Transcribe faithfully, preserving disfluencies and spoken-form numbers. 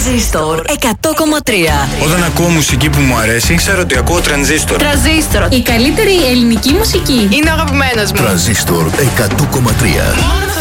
Τρανζίστορ εκατό κόμμα τρία. Όταν ακούω μουσική που μου αρέσει, ξέρω ότι ακούω Τρανζίστορ. Τρανζίστορ. Η καλύτερη ελληνική μουσική. Είναι ο αγαπημένος μου. Τρανζίστορ εκατό κόμμα τρία.